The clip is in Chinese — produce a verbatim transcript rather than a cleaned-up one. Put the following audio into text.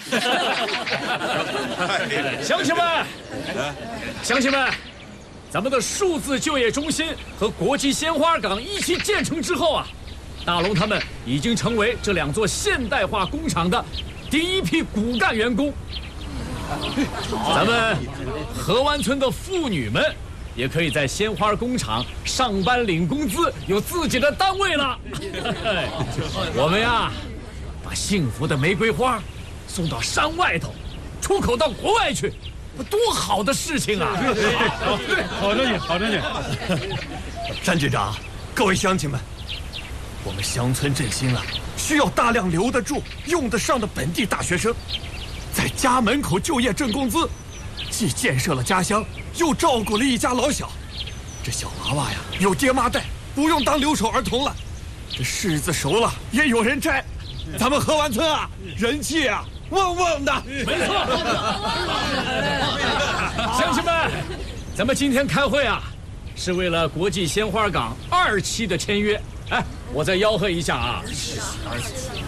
乡亲们，乡亲们，咱们的数字就业中心和国际鲜花港一起建成之后啊，大龙他们已经成为这两座现代化工厂的第一批骨干员工。咱们河湾村的妇女们也可以在鲜花工厂上班领工资，有自己的单位了。我们呀，把幸福的玫瑰花送到山外头，出口到国外去，多好的事情啊！ 对，好着呢，好着呢。 山局长，各位乡亲们，我们乡村振兴啊，需要大量留得住、用得上的本地大学生，在家门口就业挣工资，既建设了家乡，又照顾了一家老小。这小娃娃呀，有爹妈带，不用当留守儿童了。这柿子熟了，也有人摘。咱们河湾村啊，人气啊旺旺的。 没错。乡亲们，咱们今天开会啊，是为了国际鲜花港二期的签约。哎，我再吆喝一下啊。